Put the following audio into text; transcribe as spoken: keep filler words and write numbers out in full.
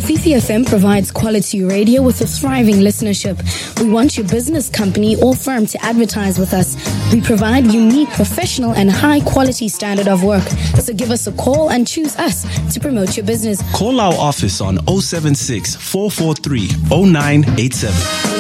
Fifi F M provides quality radio with a thriving listenership. We want your business, company, or firm to advertise with us. We provide unique, professional, and high-quality standard of work. So give us a call and choose us to promote your business. Call our office on oh seven six, four four three, oh nine eight seven.